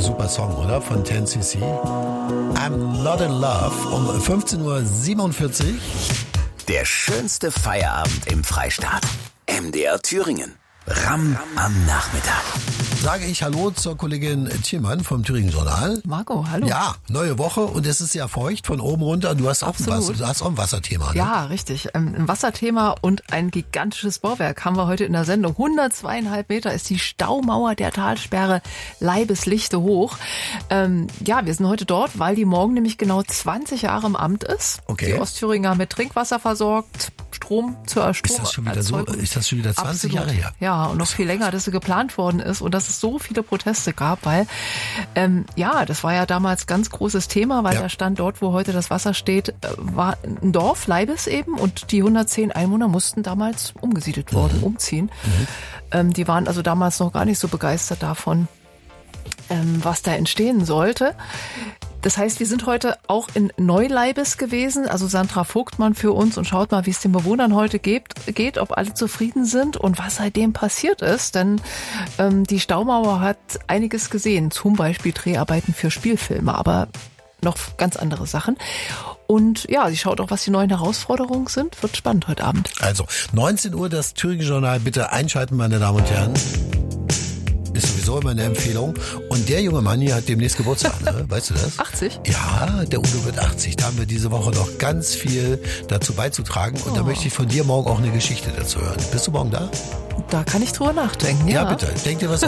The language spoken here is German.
super Song, oder? Von 10cc. I'm Not in Love um 15.47 Uhr. Der schönste Feierabend im Freistaat. MDR Thüringen. Ram am Nachmittag. Sage ich Hallo zur Kollegin Thielmann vom Thüringen Journal. Marco, hallo. Ja, neue Woche und es ist ja feucht von oben runter. Du hast auch ein Wasserthema. Ne? Ja, richtig. Ein Wasserthema und ein gigantisches Bauwerk haben wir heute in der Sendung. 102,5 Meter ist die Staumauer der Talsperre Leibeslichte hoch. Wir sind heute dort, weil die morgen nämlich genau 20 Jahre im Amt ist. Okay. Die Ostthüringer mit Trinkwasser versorgt, Strom zur Erstromerzeugung. Ist das schon wieder 20 Jahre her? Ja, und noch viel länger, dass sie geplant worden ist und dass es so viele Proteste gab, weil das war ja damals ganz großes Thema, weil der Standort, wo heute das Wasser steht, war ein Dorf, Leibes eben, und die 110 Einwohner mussten damals umgesiedelt worden, umziehen. Die waren also damals noch gar nicht so begeistert davon, was da entstehen sollte. Das heißt, wir sind heute auch in Neuleibes gewesen, also Sandra Vogtmann für uns, und schaut mal, wie es den Bewohnern heute geht, ob alle zufrieden sind und was seitdem passiert ist. Denn die Staumauer hat einiges gesehen, zum Beispiel Dreharbeiten für Spielfilme, aber noch ganz andere Sachen. Und ja, sie schaut auch, was die neuen Herausforderungen sind. Wird spannend heute Abend. Also 19 Uhr das Thüringen Journal, bitte einschalten, meine Damen und Herren. Ist sowieso immer eine Empfehlung. Und der junge Mann hier hat demnächst Geburtstag, ne? Weißt du das? 80? Ja, der Udo wird 80. Da haben wir diese Woche noch ganz viel dazu beizutragen. Und da möchte ich von dir morgen auch eine Geschichte dazu hören. Bist du morgen da? Da kann ich drüber nachdenken, Ja, bitte. Denk dir was